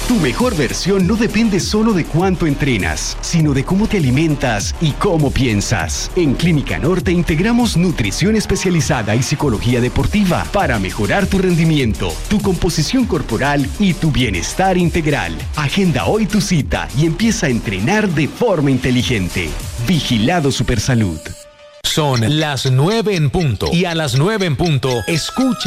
Tu mejor versión no depende solo de cuánto entrenas, sino de cómo te alimentas y cómo piensas. En Clínica Norte integramos nutrición especializada y psicología deportiva para mejorar tu rendimiento, tu composición corporal y tu bienestar integral. Agenda hoy tu cita y empieza a entrenar de forma inteligente. Vigilado Supersalud. Son las 9 en punto. Y a las 9 en punto, escucha